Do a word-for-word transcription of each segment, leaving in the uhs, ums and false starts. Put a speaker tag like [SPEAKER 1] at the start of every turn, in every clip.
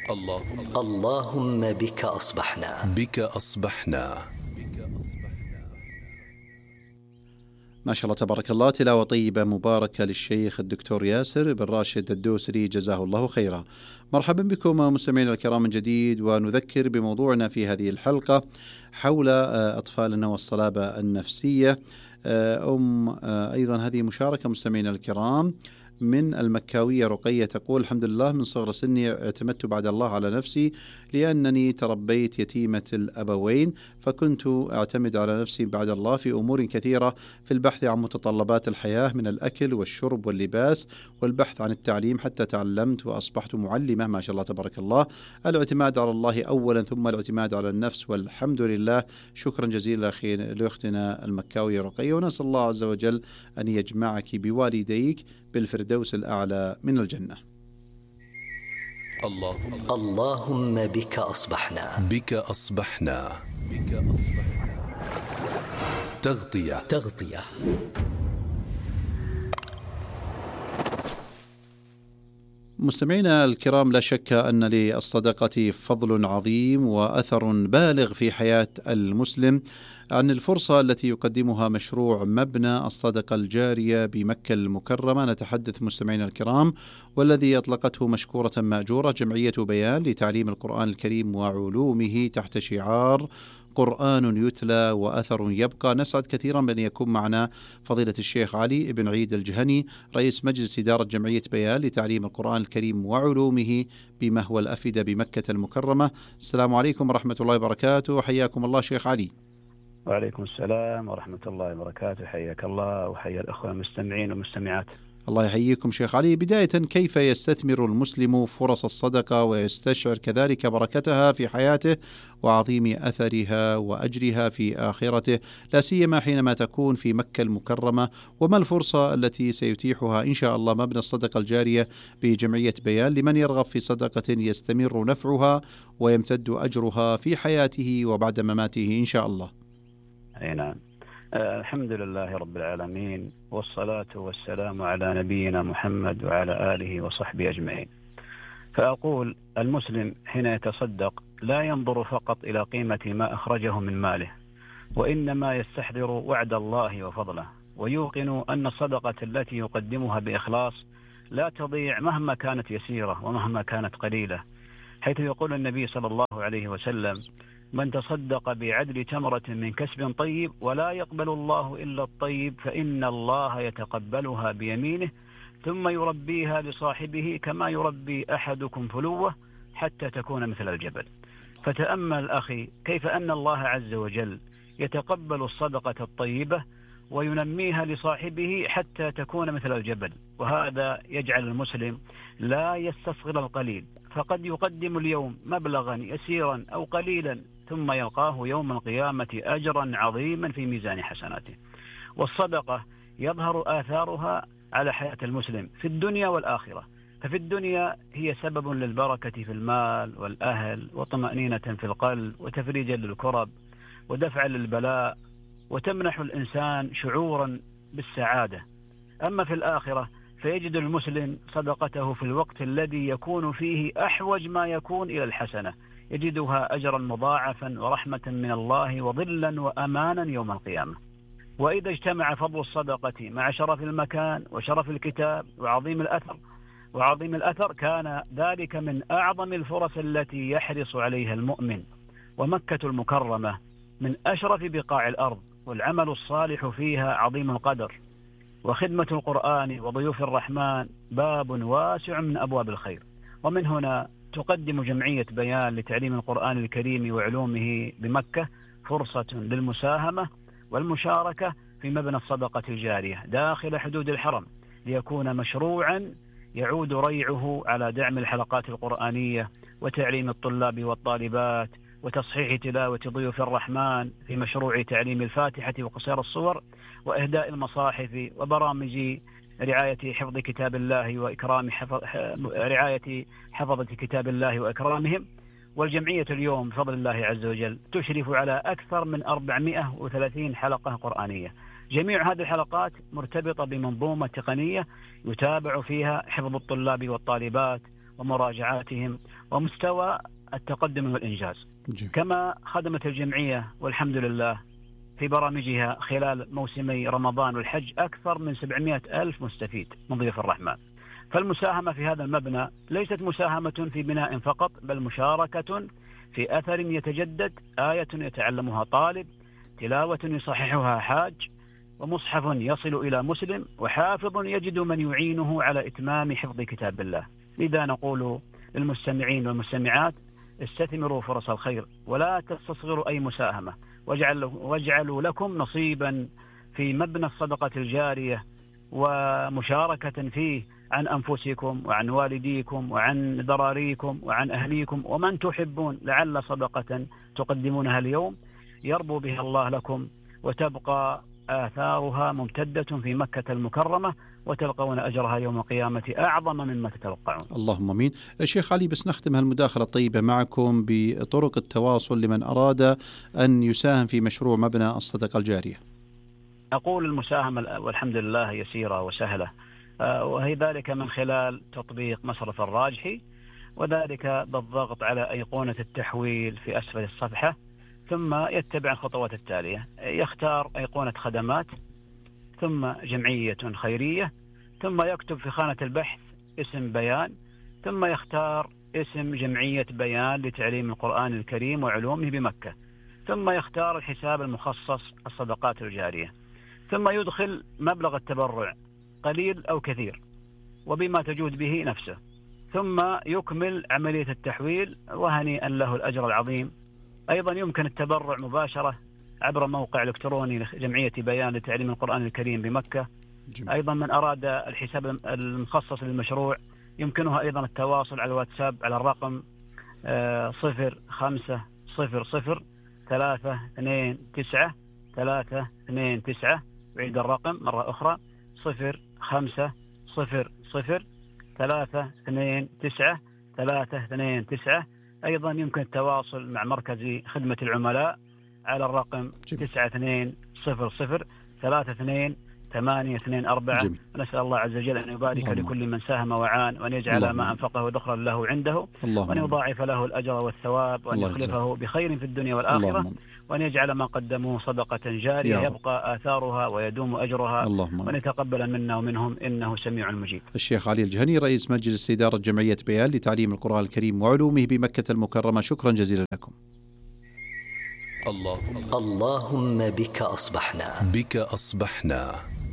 [SPEAKER 1] اللهم
[SPEAKER 2] اللهم بك أصبحنا
[SPEAKER 1] بك أصبحنا.
[SPEAKER 3] ما شاء الله تبارك الله، تلاوة طيبة مباركة للشيخ الدكتور ياسر بن راشد الدوسري جزاه الله خيرا. مرحبا بكم مستمعينا الكرام من جديد، ونذكر بموضوعنا في هذه الحلقة حول أطفالنا والصلابة النفسية. أم أيضا هذه مشاركة مستمعينا الكرام من المكاوية رقية تقول: الحمد لله، من صغر سني اعتمدت بعد الله على نفسي لأنني تربيت يتيمة الأبوين، فكنت أعتمد على نفسي بعد الله في أمور كثيرة، في البحث عن متطلبات الحياة من الأكل والشرب واللباس والبحث عن التعليم حتى تعلمت وأصبحت معلمة. ما شاء الله تبارك الله. الاعتماد على الله أولا ثم الاعتماد على النفس، والحمد لله. شكرا جزيلا لأختنا المكاوية رقية، ونسأل الله عز وجل أن يجمعك بوالديك بالفردوس الأعلى من الجنة.
[SPEAKER 1] اللهم
[SPEAKER 2] اللهم بك أصبحنا
[SPEAKER 1] بك أصبحنا بك أصبحنا. تغطية
[SPEAKER 2] تغطية
[SPEAKER 3] مستمعينا الكرام، لا شك أن للصدقة فضل عظيم وأثر بالغ في حياة المسلم. عن الفرصة التي يقدمها مشروع مبنى الصدقة الجارية بمكة المكرمة نتحدث مستمعينا الكرام، والذي أطلقته مشكورة مأجورة جمعية بيان لتعليم القرآن الكريم وعلومه تحت شعار قرآن يتلى وأثر يبقى. نسعد كثيرا بأن يكون معنا فضيلة الشيخ علي بن عيد الجهني، رئيس مجلس إدارة جمعية بيان لتعليم القرآن الكريم وعلومه بمهوى الأفئدة بمكة المكرمة. السلام عليكم ورحمة الله وبركاته، حياكم الله شيخ علي.
[SPEAKER 4] وعليكم السلام ورحمة الله وبركاته، حياك الله وحيا الأخوة المستمعين والمستمعات.
[SPEAKER 3] الله يحييكم شيخ علي. بداية، كيف يستثمر المسلم فرص الصدقة ويستشعر كذلك بركتها في حياته وعظيم أثرها وأجرها في آخرته، لا سيما حينما تكون في مكة المكرمة؟ وما الفرصة التي سيتيحها إن شاء الله مبنى الصدقة الجارية بجمعية بيان لمن يرغب في صدقة يستمر نفعها ويمتد أجرها في حياته وبعد مماته إن شاء الله؟
[SPEAKER 4] أي نعم. آه الحمد لله رب العالمين، والصلاة والسلام على نبينا محمد وعلى آله وصحبه أجمعين. فأقول المسلم حين يتصدق لا ينظر فقط إلى قيمة ما أخرجه من ماله، وإنما يستحضر وعد الله وفضله، ويوقن أن الصدقة التي يقدمها بإخلاص لا تضيع مهما كانت يسيرة ومهما كانت قليلة، حيث يقول النبي صلى الله عليه وسلم: من تصدق بعدل تمرة من كسب طيب ولا يقبل الله إلا الطيب فإن الله يتقبلها بيمينه ثم يربيها لصاحبه كما يربي أحدكم فلوه حتى تكون مثل الجبل. فتأمل أخي كيف أن الله عز وجل يتقبل الصدقة الطيبة وينميها لصاحبه حتى تكون مثل الجبل، وهذا يجعل المسلم لا يستصغر القليل، فقد يقدم اليوم مبلغا يسيرا أو قليلا ثم يلقاه يوم القيامة أجرا عظيما في ميزان حسناته. والصدقة يظهر آثارها على حياة المسلم في الدنيا والآخرة. ففي الدنيا هي سبب للبركة في المال والأهل وطمأنينة في القلب وتفريجا للكرب ودفعا للبلاء، وتمنح الإنسان شعورا بالسعادة. أما في الآخرة فيجد المسلم صدقته في الوقت الذي يكون فيه أحوج ما يكون إلى الحسنة، يجدها أجرا مضاعفا ورحمة من الله وظلا وأمانا يوم القيامة. وإذا اجتمع فضل الصدقة مع شرف المكان وشرف الكتاب وعظيم الأثر وعظيم الأثر كان ذلك من أعظم الفرص التي يحرص عليها المؤمن. ومكة المكرمة من أشرف بقاع الأرض، والعمل الصالح فيها عظيم القدر، وخدمة القرآن وضيوف الرحمن باب واسع من أبواب الخير. ومن هنا تقدم جمعية بيان لتعليم القرآن الكريم وعلومه بمكة فرصة للمساهمة والمشاركة في مبنى الصدقة الجارية داخل حدود الحرم، ليكون مشروعا يعود ريعه على دعم الحلقات القرآنية وتعليم الطلاب والطالبات وتصحيح تلاوة ضيوف الرحمن في مشروع تعليم الفاتحة وقصير الصور وإهداء المصاحف وبرامج رعاية حفظ كتاب الله وإكرام حفظ رعاية حفظة كتاب الله وإكرامهم. والجمعية اليوم بفضل الله عز وجل تشرف على أكثر من أربعمائة وثلاثين حلقة قرآنية. جميع هذه الحلقات مرتبطة بمنظومة تقنية يتابع فيها حفظ الطلاب والطالبات ومراجعاتهم ومستوى التقدم والإنجاز.
[SPEAKER 3] جميل.
[SPEAKER 4] كما خدمت الجمعية والحمد لله في برامجها خلال موسمي رمضان والحج أكثر من سبعمائة ألف مستفيد من ضيوف الرحمن. فالمساهمة في هذا المبنى ليست مساهمة في بناء فقط، بل مشاركة في أثر يتجدد، آية يتعلمها طالب، تلاوة يصححها حاج، ومصحف يصل إلى مسلم، وحافظ يجد من يعينه على إتمام حفظ كتاب الله. لذا نقول للمستمعين والمستمعات: استثمروا فرص الخير ولا تستصغروا أي مساهمة، واجعلوا, واجعلوا لكم نصيبا في مبنى الصدقة الجارية ومشاركة فيه عن أنفسكم وعن والديكم وعن ذراريكم وعن أهليكم ومن تحبون، لعل صدقة تقدمونها اليوم يربو بها الله لكم، وتبقى آثارها ممتدة في مكة المكرمة، وتلقون أجرها يوم القيامة أعظم مما تتوقعون.
[SPEAKER 3] اللهم امين. الشيخ علي، بس نختم هالمداخلة الطيبة معكم بطرق التواصل لمن أراد أن يساهم في مشروع مبنى الصدقة الجارية.
[SPEAKER 4] أقول المساهمة والحمد لله يسيرة وسهلة، وهي ذلك من خلال تطبيق مصرف الراجحي، وذلك بالضغط على أيقونة التحويل في أسفل الصفحة، ثم يتبع الخطوات التالية: يختار أيقونة خدمات، ثم جمعية خيرية، ثم يكتب في خانة البحث اسم بيان، ثم يختار اسم جمعية بيان لتعليم القرآن الكريم وعلومه بمكة، ثم يختار الحساب المخصص الصدقات الجارية، ثم يدخل مبلغ التبرع قليل أو كثير وبما تجود به نفسه، ثم يكمل عملية التحويل، وهنيئا له الأجر العظيم. أيضا يمكن التبرع مباشرة عبر موقع إلكتروني لجمعية بيان لتعليم القرآن الكريم بمكة. جميل. أيضا من أراد الحساب المخصص للمشروع يمكنه أيضا التواصل على الواتساب على الرقم صفر خمسة صفر صفر ثلاثة اثنين تسعة ثلاثة اثنين تسعة. بعيد الرقم مرة أخرى: صفر خمسة صفر صفر ثلاثة اثنين تسعة ثلاثة اثنين تسعة. أيضا يمكن التواصل مع مركز خدمة العملاء على الرقم تسعة اثنين صفر صفر ثلاثة اثنين ثمانية اثنين أربعة. نسأل الله عز وجل أن يبارك لكل من ساهم وعان، وأن يجعل ما أنفقه ذخرا له عنده، وأن يضاعف له الأجر والثواب، وأن يخلفه بخير في الدنيا والآخرة، وأن يجعل ما قدموه صدقة جارية يبقى آثارها ويدوم أجرها، وأن يتقبل منا ومنهم إنه سميع مجيب.
[SPEAKER 3] الشيخ علي الجهني، رئيس مجلس إدارة جمعية بيان لتعليم القرآن الكريم وعلومه بمكة المكرمة، شكرا جزيلا لكم.
[SPEAKER 1] اللهم
[SPEAKER 2] اللهم بك أصبحنا
[SPEAKER 1] بك أصبحنا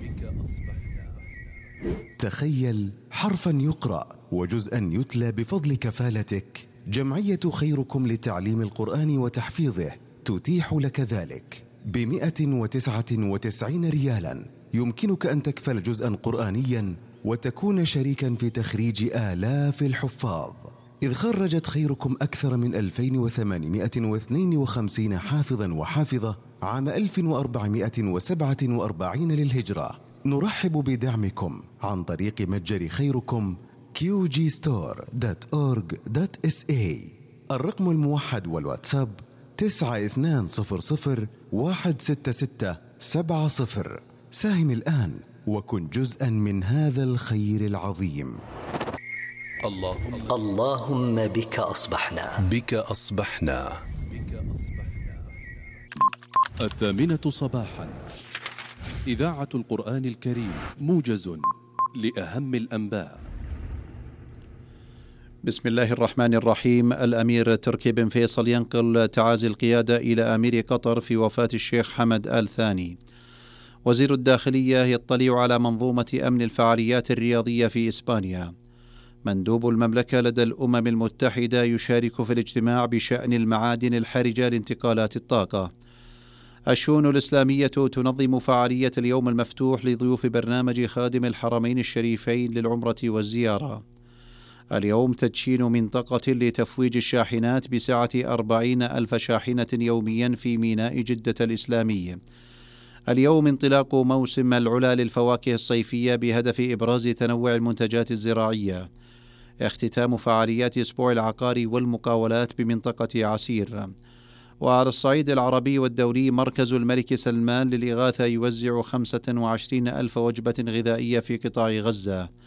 [SPEAKER 5] تخيل حرفا يقرأ وجزءا يتلى بفضل كفالتك. جمعية خيركم لتعليم القرآن وتحفيظه تتيح لك ذلك بمئة وتسعة وتسعين ريالا. يمكنك أن تكفل جزءا قرآنيا وتكون شريكا في تخريج آلاف الحفاظ، إذ خرجت خيركم أكثر من ألفين وثمانمائة واثنين وخمسين حافظا وحافظة عام ألف وأربعمائة وسبعة وأربعين للهجرة. نرحب بدعمكم عن طريق متجر خيركم كيو جي ستور دوت أورج دوت إس إيه. الرقم الموحد والواتساب تسعة اثنان صفر صفر واحد ستة ستة سبعة صفر. ساهم الآن وكن جزءا من هذا الخير العظيم.
[SPEAKER 1] اللهم
[SPEAKER 2] اللهم بك أصبحنا
[SPEAKER 1] بك أصبحنا
[SPEAKER 6] الثامنة صباحا، إذاعة القرآن الكريم، موجز لأهم الأنباء.
[SPEAKER 3] بسم الله الرحمن الرحيم. الأمير تركي بن فيصل ينقل تعازي القيادة إلى أمير قطر في وفاة الشيخ حمد آل ثاني. وزير الداخلية يطلع على منظومة أمن الفعاليات الرياضية في إسبانيا. مندوب المملكة لدى الأمم المتحدة يشارك في الاجتماع بشأن المعادن الحرجة لانتقالات الطاقة. الشؤون الإسلامية تنظم فعالية اليوم المفتوح لضيوف برنامج خادم الحرمين الشريفين للعمرة والزيارة. اليوم تدشين منطقة لتفويج الشاحنات بسعة أربعين ألف شاحنة يوميا في ميناء جدة الإسلامي. اليوم انطلاق موسم العلا للفواكه الصيفية بهدف إبراز تنوع المنتجات الزراعية. اختتام فعاليات أسبوع العقار والمقاولات بمنطقة عسير. وعلى الصعيد العربي والدولي، مركز الملك سلمان للإغاثة يوزع خمسة وعشرين ألف وجبة غذائية في قطاع غزة.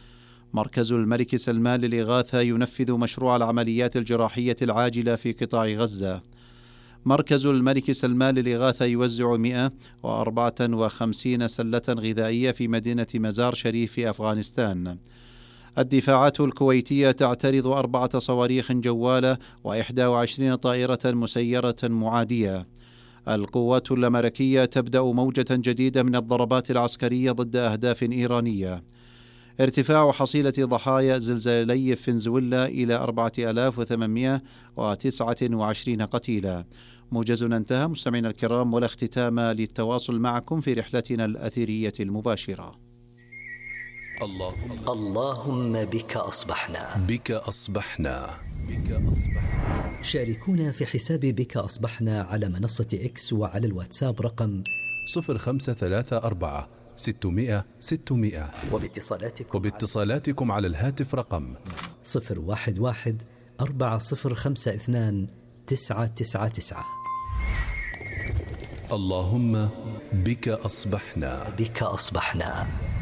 [SPEAKER 3] مركز الملك سلمان للإغاثة ينفذ مشروع العمليات الجراحية العاجلة في قطاع غزة. مركز الملك سلمان للإغاثة يوزع مئة وأربعة وخمسين سلة غذائية في مدينة مزار شريف في أفغانستان. الدفاعات الكويتية تعترض أربعة صواريخ جوالة وإحدى وعشرين طائرة مسيرة معادية. القوات الأمريكية تبدأ موجة جديدة من الضربات العسكرية ضد أهداف إيرانية. ارتفاع حصيلة ضحايا زلزالي فنزويلا إلى أربعة آلاف وثمانمئة وتسعة وعشرين قتيلا. موجزنا انتهى مستمعينا الكرام، ولا اختتام للتواصل معكم في رحلتنا الأثيرية المباشرة.
[SPEAKER 1] اللهم
[SPEAKER 2] اللهم بك أصبحنا.
[SPEAKER 1] بك أصبحنا. بك أصبحنا.
[SPEAKER 2] شاركونا في حساب بك أصبحنا على منصة إكس وعلى الواتساب رقم
[SPEAKER 1] صفر خمسة ثلاثة أربعة ستمائة ستمائة،
[SPEAKER 2] وباتصالاتكم
[SPEAKER 1] وباتصالاتكم على الهاتف رقم
[SPEAKER 2] صفر واحد واحد أربعة صفر خمسة اثنان تسعة تسعة تسعة.
[SPEAKER 1] اللهم بك أصبحنا.
[SPEAKER 2] بك أصبحنا.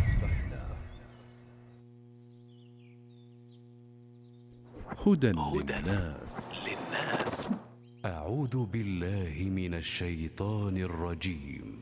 [SPEAKER 6] هدى للناس.
[SPEAKER 7] أعوذ بالله من الشيطان الرجيم.